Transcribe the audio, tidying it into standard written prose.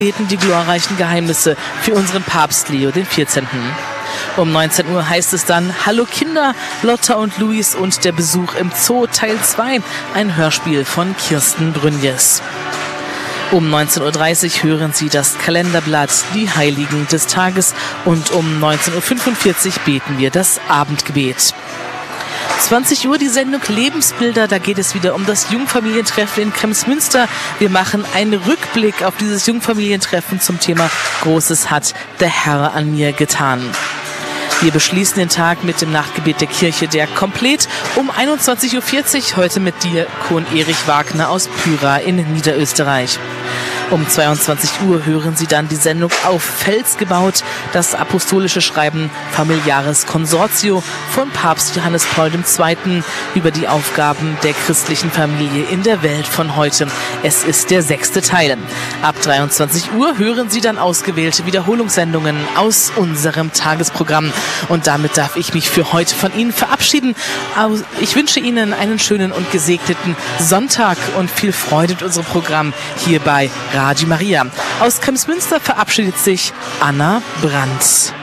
beten die glorreichen Geheimnisse für unseren Papst Leo XIV. Um 19 Uhr heißt es dann Hallo Kinder, Lotta und Luis und der Besuch im Zoo Teil 2, ein Hörspiel von Kirsten Brünjes. Um 19.30 Uhr hören Sie das Kalenderblatt, die Heiligen des Tages, und um 19.45 Uhr beten wir das Abendgebet. 20 Uhr die Sendung Lebensbilder, da geht es wieder um das Jungfamilientreffen in Kremsmünster. Wir machen einen Rückblick auf dieses Jungfamilientreffen zum Thema Großes hat der Herr an mir getan. Wir beschließen den Tag mit dem Nachtgebet der Kirche der Komplett um 21.40 Uhr, heute mit Diakon Erich Wagner aus Pyra in Niederösterreich. Um 22 Uhr hören Sie dann die Sendung Auf Fels gebaut, das apostolische Schreiben Familiaris Consortio von Papst Johannes Paul II. Über die Aufgaben der christlichen Familie in der Welt von heute. Es ist der 6. Teil. Ab 23 Uhr hören Sie dann ausgewählte Wiederholungssendungen aus unserem Tagesprogramm. Und damit darf ich mich für heute von Ihnen verabschieden. Ich wünsche Ihnen einen schönen und gesegneten Sonntag und viel Freude mit unserem Programm hier bei Radio Maria. Aus Kremsmünster verabschiedet sich Anna Brandt.